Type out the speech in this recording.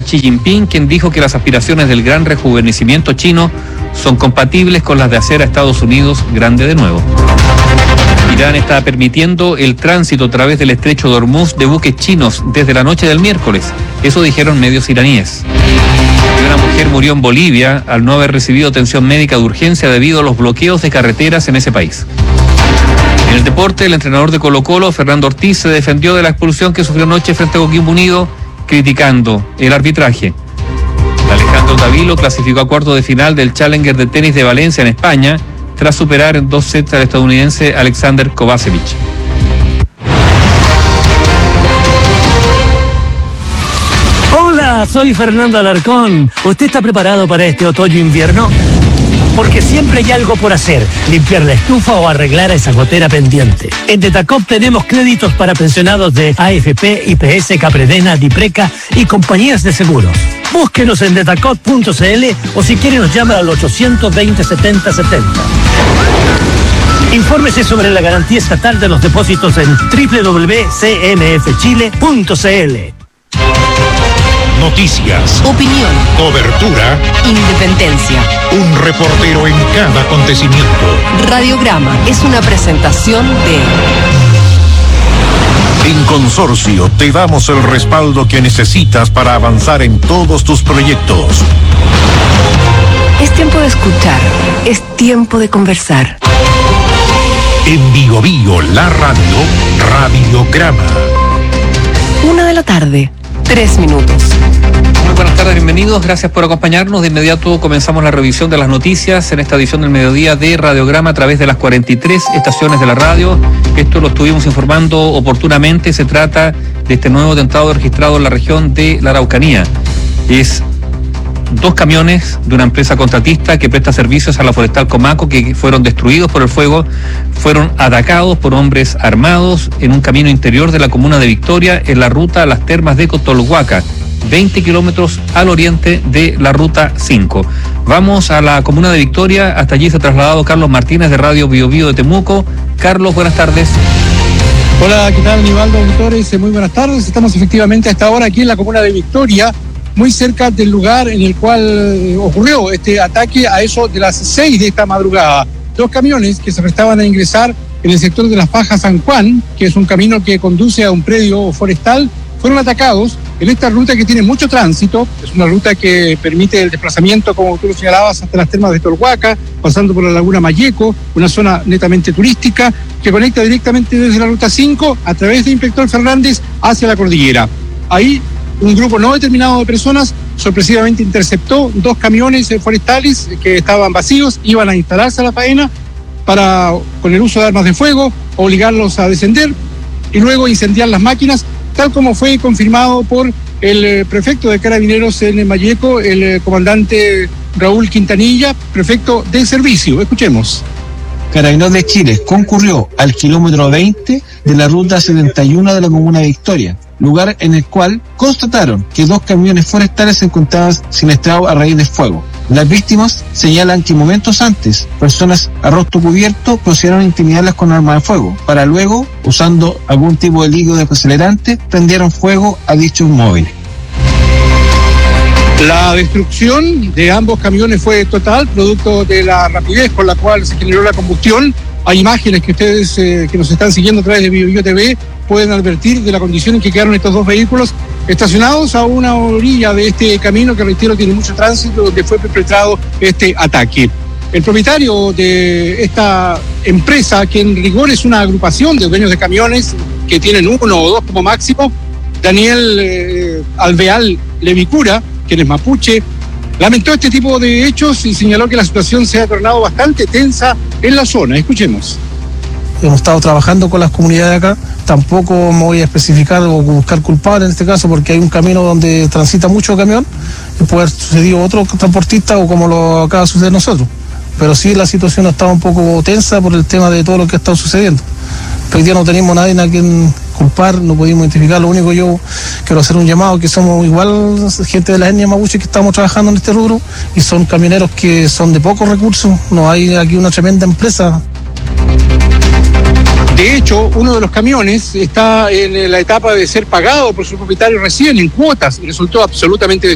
Xi Jinping, quien dijo que las aspiraciones del gran rejuvenecimiento chino son compatibles con las de hacer a Estados Unidos grande de nuevo. Irán está permitiendo el tránsito a través del estrecho de Hormuz de buques chinos desde la noche del miércoles. Eso dijeron medios iraníes. Una mujer murió en Bolivia al no haber recibido atención médica de urgencia debido a los bloqueos de carreteras en ese país. En el deporte, el entrenador de Colo-Colo, Fernando Ortiz, se defendió de la expulsión que sufrió anoche frente a Coquimbo Unido, criticando el arbitraje. Alejandro Davilo clasificó a cuartos de final del Challenger de tenis de Valencia en España, tras superar en 2 sets al estadounidense Alexander Kovacevic. Hola, soy Fernando Alarcón. ¿Usted está preparado para este otoño-invierno? Porque siempre hay algo por hacer, limpiar la estufa o arreglar esa gotera pendiente. En Detacop tenemos créditos para pensionados de AFP, IPS, Capredena, Dipreca y compañías de seguros. Búsquenos en detacop.cl o si quiere nos llama al 820 70 70. Infórmese sobre la garantía estatal de los depósitos en www.cmfchile.cl. Noticias, opinión, cobertura, independencia. Un reportero en cada acontecimiento. Radiograma es una presentación de... En Consorcio te damos el respaldo que necesitas para avanzar en todos tus proyectos. Es tiempo de escuchar, es tiempo de conversar. En Bio Bio, la radio, Radiograma. 1:00 p.m, 3 minutos. Muy buenas tardes, bienvenidos, gracias por acompañarnos. De inmediato comenzamos la revisión de las noticias en esta edición del mediodía de Radiograma a través de las 43 estaciones de la radio. Esto lo estuvimos informando oportunamente. Se trata de este nuevo atentado registrado en la región de la Araucanía. Es 2 camiones de una empresa contratista que presta servicios a la Forestal Comaco, que fueron destruidos por el fuego, fueron atacados por hombres armados en un camino interior de la comuna de Victoria, en la ruta a las termas de Cotolhuaca, 20 kilómetros al oriente de la ruta 5. Vamos a la comuna de Victoria, hasta allí se ha trasladado Carlos Martínez de Radio Bio Bio de Temuco. Carlos, buenas tardes. Hola, ¿qué tal, Nivaldo, auditores? Muy buenas tardes. Estamos efectivamente hasta ahora aquí en la comuna de Victoria, muy cerca del lugar en el cual ocurrió este ataque a eso de las 6 de esta madrugada. 2 camiones que se prestaban a ingresar en el sector de Las Fajas San Juan, que es un camino que conduce a un predio forestal, fueron atacados en esta ruta que tiene mucho tránsito. Es una ruta que permite el desplazamiento, como tú lo señalabas, hasta las termas de Tolhuaca, pasando por la laguna Mayeco, una zona netamente turística que conecta directamente desde la ruta 5 a través de Inspector Fernández hacia la cordillera. Ahí un grupo no determinado de personas sorpresivamente interceptó 2 camiones forestales que estaban vacíos, iban a instalarse a la faena para, con el uso de armas de fuego, obligarlos a descender y luego incendiar las máquinas, tal como fue confirmado por el prefecto de Carabineros en Mayeco, el comandante Raúl Quintanilla, prefecto de servicio. Escuchemos. Carabineros de Chile concurrió al kilómetro 20 de la ruta 71 de la comuna de Victoria, lugar en el cual constataron que 2 camiones forestales se encontraban siniestrados a raíz del fuego. Las víctimas señalan que momentos antes, personas a rostro cubierto procedieron a intimidarlas con armas de fuego, para luego, usando algún tipo de líquido desacelerante, prendieron fuego a dichos móviles. La destrucción de ambos camiones fue total, producto de la rapidez con la cual se generó la combustión. Hay imágenes que ustedes que nos están siguiendo a través de Bio Bio TV pueden advertir de la condición en que quedaron estos 2 vehículos estacionados a una orilla de este camino que, reitero, tiene mucho tránsito, donde fue perpetrado este ataque. El propietario de esta empresa, que en rigor es una agrupación de dueños de camiones que tienen 1 o 2 como máximo, Daniel Alveal Levicura, quien es mapuche, lamentó este tipo de hechos y señaló que la situación se ha tornado bastante tensa en la zona. Escuchemos. Hemos estado trabajando con las comunidades de acá. Tampoco me voy a especificar o buscar culpables en este caso, porque hay un camino donde transita mucho camión y puede haber sucedido otro transportista o como lo acaba de suceder nosotros. Pero sí, la situación ha estado un poco tensa por el tema de todo lo que ha estado sucediendo. Pero hoy día no tenemos nadie a quien culpar, no pudimos identificar. Lo único, yo quiero hacer un llamado, que somos igual gente de la etnia mapuche que estamos trabajando en este rubro, y son camioneros que son de pocos recursos. No hay aquí una tremenda empresa. De hecho, uno de los camiones está en la etapa de ser pagado por su propietario recién en cuotas y resultó absolutamente